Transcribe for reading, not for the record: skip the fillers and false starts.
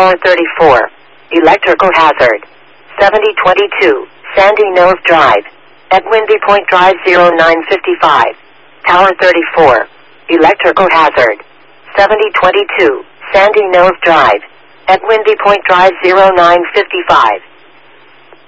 Tower 34. Electrical hazard. 7022. Sandy Mills Drive. At Windy Point Drive 0955. Tower 34. Electrical hazard. 7022. Sandy Mills Drive. At Windy Point Drive 0955.